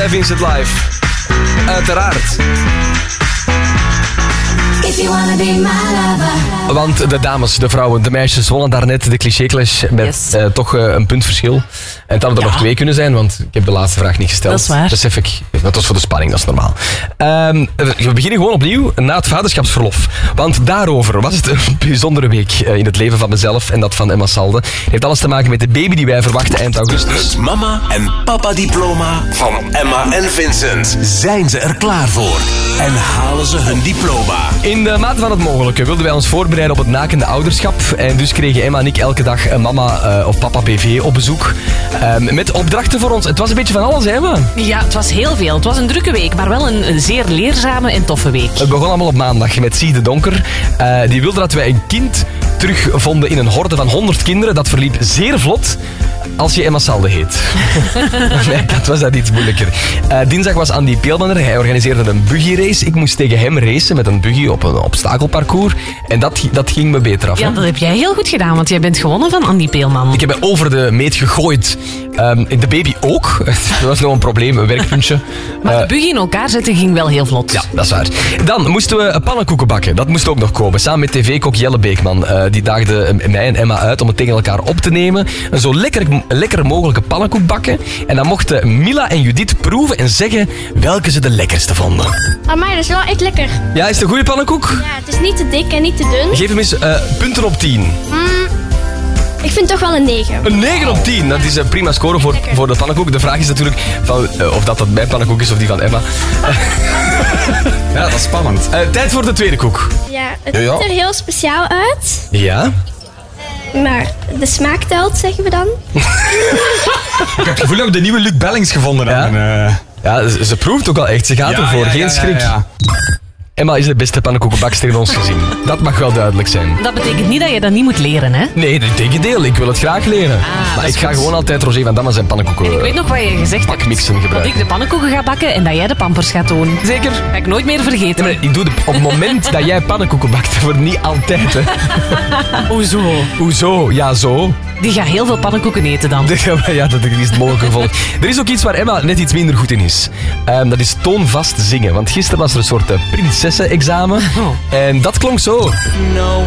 bij Vincent Live. Uiteraard. If you wanna be my lover. Want de dames, de vrouwen, de meisjes wonnen daarnet de cliché-clash met toch een puntverschil. En het hadden er nog 2 kunnen zijn, want ik heb de laatste vraag niet gesteld. Dat is waar. Besef ik. Dat was voor de spanning, dat is normaal. We beginnen gewoon opnieuw na het vaderschapsverlof. Want daarover was het een bijzondere week in het leven van mezelf en dat van Emma Salde. Het heeft alles te maken met de baby die wij verwachten eind augustus. Het mama- en papa-diploma van Emma en Vincent. Zijn ze er klaar voor? En halen ze hun diploma? In de mate van het mogelijke wilden wij ons voorbereiden op het nakende ouderschap. En dus kregen Emma en ik elke dag een mama of papa BV op bezoek. Met opdrachten voor ons. Het was een beetje van alles, hè, Emma? Ja, het was heel veel. Het was een drukke week, maar wel een zeer leerzame en toffe week. Het begon allemaal op maandag met Sieg de Donker. Die wilde dat wij een kind terugvonden in een horde van 100 kinderen. Dat verliep zeer vlot. Als je Emma Salde heet. Nee, dat was dat iets moeilijker. Dinsdag was Andy Peelmaner. Hij organiseerde een buggyrace. Ik moest tegen hem racen met een buggy op een obstakelparcours. En dat ging me beter af. Ja, Hè? dat heb jij heel goed gedaan, want jij bent gewonnen van Andy Peelman. Ik heb mij over de meet gegooid. De baby ook. Dat was nog een probleem, een werkpuntje. Maar de buggy in elkaar zetten ging wel heel vlot. Ja, dat is waar. Dan moesten we pannenkoeken bakken. Dat moest ook nog komen. Samen met tv-kok Jelle Beekman. Die daagde mij en Emma uit om het tegen elkaar op te nemen. Een zo lekker mogelijke pannenkoek bakken. En dan mochten Mila en Judith proeven en zeggen welke ze de lekkerste vonden. Amai, dat is wel echt lekker. Ja, is het een goede pannenkoek? Ja, het is niet te dik en niet te dun. Geef hem eens punten op 10. Ik vind toch wel een 9. Een 9 op 10. Dat is een prima score voor de pannenkoek. De vraag is natuurlijk of dat mijn pannenkoek is of die van Emma. Ja, dat is spannend. Tijd voor de tweede koek. Ja, het ziet er heel speciaal uit. Ja? Maar de smaak telt, zeggen we dan. Ik heb het gevoel dat we de nieuwe Luc Bellings gevonden hebben. Ja, ze proeft ook al echt. Ze gaat ervoor. Geen schrik. Ja. Emma is de beste pannenkoekenbakster in ons gezin. Dat mag wel duidelijk zijn. Dat betekent niet dat je dat niet moet leren, hè? Nee, het tegendeel. Ik wil het graag leren. Maar dat is ik ga goed. gewoon altijd Roger van Damme zijn pannenkoeken Ik weet nog wat je gezegd hebt. bakmixen Dat gebruiken. ik de pannenkoeken ga bakken en dat jij de pampers gaat doen. Zeker? Ga ik nooit meer vergeten. Nee, maar ik doe het op het moment dat jij pannenkoeken bakt. Voor niet altijd, hè. Hoezo? Hoezo? Ja, zo. Die gaat heel veel pannenkoeken eten dan. Ja, dat is het mogelijke gevolg. Er is ook iets waar Emma net iets minder goed in is. Dat is toonvast zingen. Want gisteren was er een soort prinsessenexamen. En dat klonk zo. No